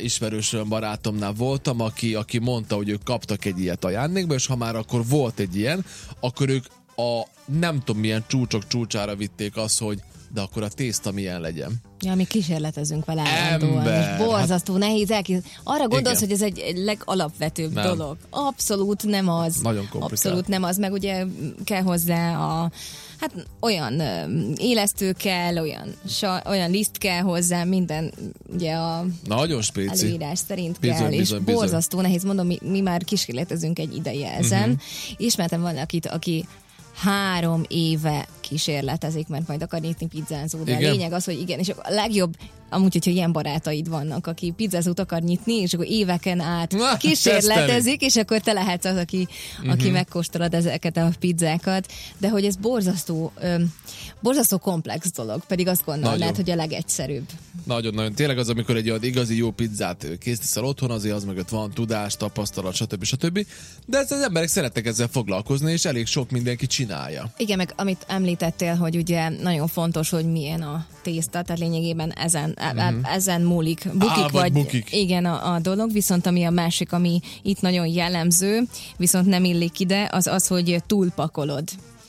ismerősöm, barátomnál voltam, aki mondta, hogy ők kaptak egy ilyet ajándékba, és ha már akkor volt egy ilyen, akkor ők a nem tudom milyen csúcsok csúcsára vitték azt, hogy de akkor a tészta milyen legyen. Ja, mi kísérletezünk vele állandóan, és borzasztó nehéz elképzelni. Arra gondolsz, hogy ez egy legalapvetőbb dolog. Abszolút nem az. Nagyon komplikált. Abszolút nem az, meg ugye kell hozzá olyan élesztő kell, olyan liszt kell hozzá, minden ugye a nagyon spéci előírás szerint kell, és borzasztó nehéz, mondom, mi már kísérletezünk egy ideje ezen. Ismertem valakit, aki 3 éve kísérletezik, mert majd akar nyitni pizzázót. De a lényeg az, hogy igen, és a legjobb, amúgy, hogyha ilyen barátaid vannak, aki pizzázót akar nyitni, és akkor éveken át kísérletezik, és akkor te lehetsz az, aki megkóstolod ezeket a pizzákat. De hogy ez borzasztó komplex dolog, pedig azt gondolnád, hogy a legegyszerűbb. Nagyon-nagyon. Tényleg az, amikor egy olyan igazi jó pizzát készítesz otthon, azért az mögött van tudás, tapasztalat, stb. De az emberek szeretnek ezzel foglalkozni, és elég sok mindenki csinálja. Igen, meg amit említettél, hogy ugye nagyon fontos, hogy milyen a tészta, tehát lényegében ezen múlik. Bukik. Igen, a dolog, viszont ami a másik, ami itt nagyon jellemző, viszont nem illik ide, az, hogy túlpakolod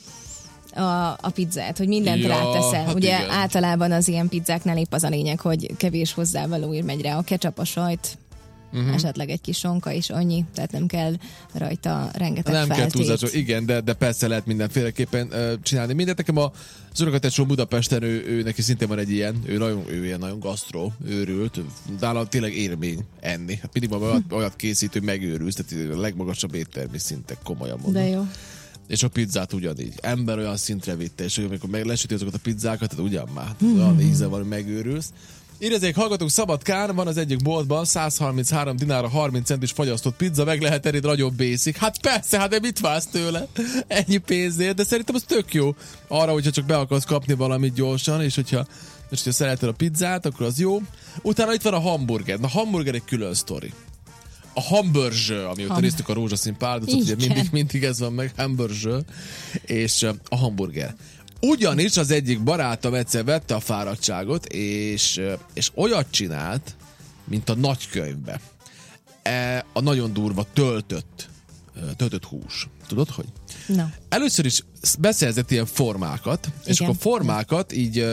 a pizzát, hogy mindent ráteszel. Hát ugye igen. Általában az ilyen pizzáknál épp az a lényeg, hogy kevés hozzávaló megy rá, a ketchup, a sajt, esetleg egy kis sonka is annyi, tehát nem kell rajta rengeteg feltét. Nem kell túlzásról, igen, de persze lehet mindenféleképpen csinálni mindent. Nekem az unokatesóm Budapesten, ő neki szintén van egy ilyen, ő ilyen nagyon gasztró, őrült, nála tényleg élmény enni. Hát mindig van olyat készít, hogy megőrülsz, tehát a legmagasabb éttermi szintek, komolyan mondom. De jó. És a pizzát ugyanígy. Ember olyan szintre vitte, és amikor lesüti azokat a pizzákat, tehát ugyan már, olyan íze van, hogy megőrülsz. Érezzék, hallgatók, Szabadkán van az egyik boltban 133 dinárra 30 centis fagyasztott pizza, meg lehet enni, nagyon basic. Hát persze, de mit vársz tőle? Ennyi pénzért, de szerintem az tök jó. Arra, hogyha csak be akarsz kapni valamit gyorsan, és hogyha szereted a pizzát, akkor az jó. Utána itt van a hamburger. Na, hamburger egy külön sztori. A hamburger, amióta néztük a rózsaszín párducot, ugye mindig ez van meg, hamburger, és a hamburger. Ugyanis az egyik barátom egyszer vette a fáradtságot, és olyat csinált, mint a nagykönyvbe. A nagyon durva töltött hús. Tudod, hogy? No. Először is beszerzett ilyen formákat, és akkor a formákat így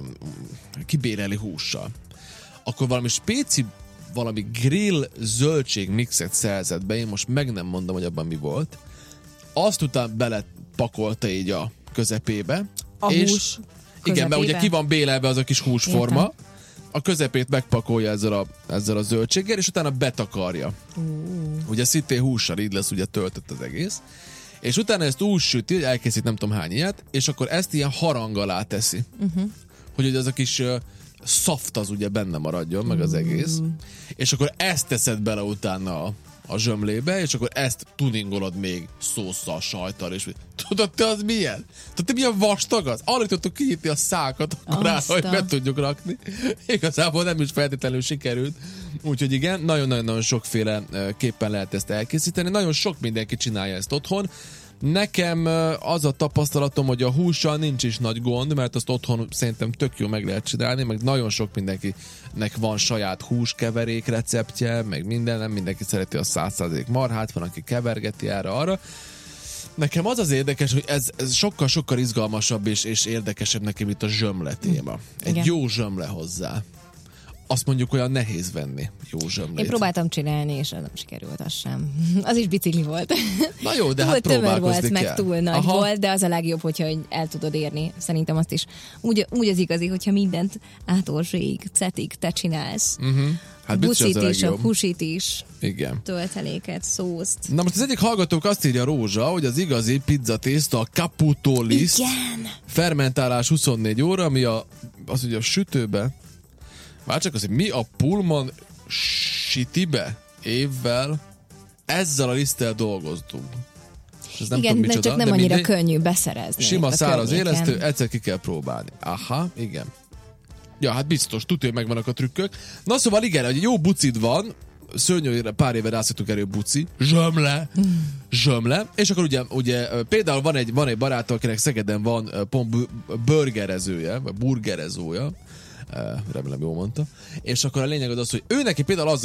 kibéreli hússal. Akkor valami valami grill zöldség mixet szerzett be, én most meg nem mondom, hogy abban mi volt. Azt utána belepakolta így a közepébe. A és hús igen, mert ugye ki van bélelve az a kis húsforma. Értem. A közepét megpakolja ezzel a zöldséggel, és utána betakarja. Ugye szintén hússal, így lesz ugye töltött az egész. És utána ezt úgy süti, hogy elkészít nem tudom hány ilyet, és akkor ezt ilyen harang alá teszi. Hogy az a kis szaft az ugye benne maradjon, meg az egész. És akkor ezt teszed bele utána a zsömlébe, és akkor ezt tuningolod még szósszal, sajttal, és tudod te az milyen? Tudod te milyen vastag az? Arra tudtuk kinyitni a szákat, akkor rá, hogy be tudjuk rakni. Igazából nem is feltétlenül sikerült. Úgyhogy igen, nagyon-nagyon sokféle képpen lehet ezt elkészíteni. Nagyon sok mindenki csinálja ezt otthon. Nekem az a tapasztalatom, hogy a hússal nincs is nagy gond, mert azt otthon szerintem tök jó meg lehet csinálni, meg nagyon sok mindenkinek van saját húskeverék receptje, meg minden, nem mindenki szereti a 100% marhát, van, aki kevergeti erre-arra. Nekem az érdekes, hogy ez sokkal-sokkal izgalmasabb és érdekesebb nekem itt a zsömle téma. Egy jó zsömle hozzá. Azt mondjuk olyan nehéz venni, jó zsömlét. Én próbáltam csinálni, és nem sikerült, az sem. Az is bicikli volt. Na jó, de túl hát tömör volt, kell. meg túl nagy volt, de az a legjobb, hogyha el tudod érni. Szerintem azt is. Úgy az igazi, hogyha mindent átorzséig, cetig te csinálsz. Hát buszit is, a húsit is. Igen. Tölteléket, szószt. Na most az egyik hallgatók azt írja Rózsa, hogy az igazi pizzatészta a Caputo List. Igen. Fermentálás 24 óra, ami az ugye a sütőbe. Már csak azért, mi a Pullman Citybe évvel ezzel a liszttel dolgoztunk. Nem igen, tudom, csak nem annyira könnyű beszerezni. Sima száraz élesztő, egyszer ki kell próbálni. Aha, igen. Ja, hát biztos, tudja, hogy megvannak a trükkök. Na szóval igen, hogy jó bucid van, szörnyű, pár éve rászoktuk elő buci, zsömle, és akkor ugye például van egy barátom, akinek Szegeden van pont burgerezője, vagy burgerezója, remélem jól mondta, és akkor a lényeg az, hogy ő neki például